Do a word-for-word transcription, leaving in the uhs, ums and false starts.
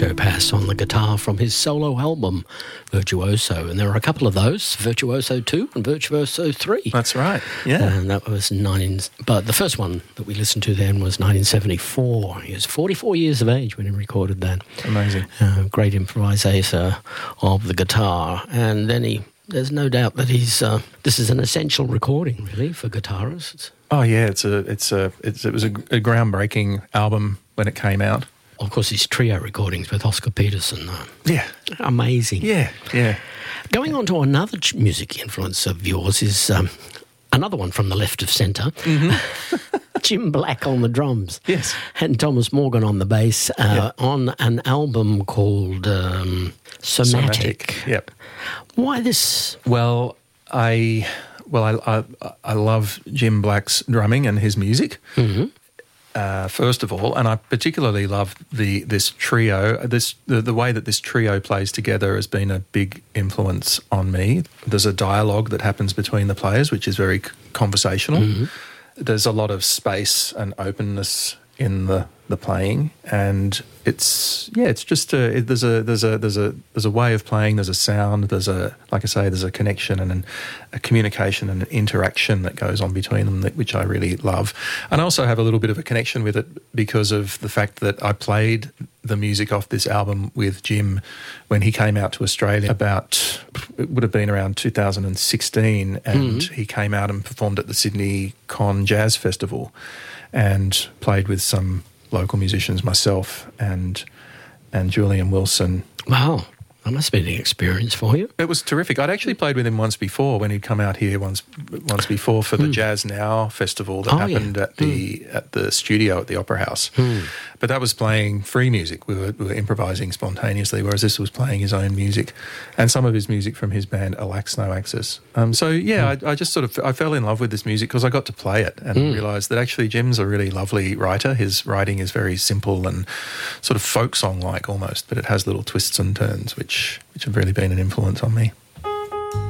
Joe Pass on the guitar from his solo album, Virtuoso. And there are a couple of those, Virtuoso two and Virtuoso three. That's right, yeah. And that was nineteen... But the first one that we listened to then was nineteen seventy-four. He was forty-four years of age when he recorded that. Amazing. Uh, great improvisator of the guitar. And then he... There's no doubt that he's... Uh, this is an essential recording, really, for guitarists. Oh, yeah, it's a, it's a, it's, it was a, a groundbreaking album when it came out. Of course, his trio recordings with Oscar Peterson. Uh, yeah. Amazing. Yeah, yeah. Going on to another music influence of yours is um, another one from the left of centre. Mm-hmm. Jim Black on the drums. Yes. And Thomas Morgan on the bass uh, yeah. on an album called um, Somatic. Somatic. Yep. Why this? Well, I well I I, I love Jim Black's drumming and his music. Mm-hmm. Uh, first of all, and I particularly love the this trio. This the, the way that this trio plays together has been a big influence on me. There's a dialogue that happens between the players, which is very conversational. Mm-hmm. There's a lot of space and openness in the, the playing, and it's yeah, it's just a, it, there's a there's a there's a there's a way of playing. There's a sound. There's a like I say, there's a connection and an, a communication and an interaction that goes on between them, that, which I really love. And I also have a little bit of a connection with it because of the fact that I played the music off this album with Jim when he came out to Australia about, it would have been around two thousand sixteen, and mm-hmm. he came out and performed at the Sydney Con Jazz Festival and played with some local musicians, myself and and Julian Wilson. Wow. That must have been an experience for you. It was terrific. I'd actually played with him once before when he'd come out here once once before for the mm. Jazz Now festival that oh, happened yeah. at the mm. at the studio at the Opera House. Mm. But that was playing free music. We were, we were improvising spontaneously, whereas this was playing his own music and some of his music from his band Alax No Axis. Um, so, yeah, mm. I, I just sort of I fell in love with this music because I got to play it and mm. realised that actually Jim's a really lovely writer. His writing is very simple and sort of folk song-like almost, but it has little twists and turns, which which have really been an influence on me.